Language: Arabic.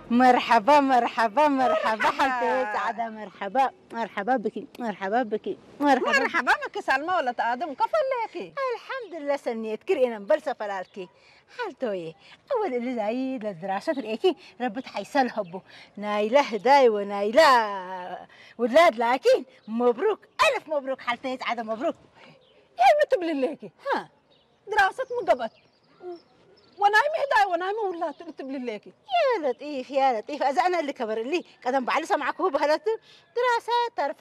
مرحبا مرحبا مرحبا حالتي سعادة. مرحبا مرحبا بك مرحبا بك مرحبا. مرحبا بك سلمى ولا تقدم كفر ليكي. الحمد لله سنيت كرينا بلسة فلالكي حالتوي. أول اللي زي للدراسات الإيكي ربط حيسال هبو نايلة هداي ونايلة ولاد لكن مبروك ألف مبروك حالتي سعادة مبروك. يا متبل ليكي ها دراسة مقبت ونايمي هداي ونايمي ولا تبل ليكي. يا لطيف يا لطيف. أذا أنا اللي كبر لي قدم بعلي سمعك هو بهلت دراسات